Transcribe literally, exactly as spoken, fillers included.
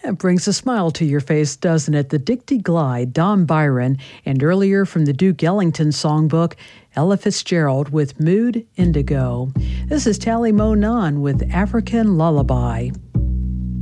That brings a smile to your face, doesn't it? The Dixie Glide, Don Byron, and earlier from the Duke Ellington songbook, Ella Fitzgerald with Mood Indigo. This is Tally Mo Nunn with African Lullaby.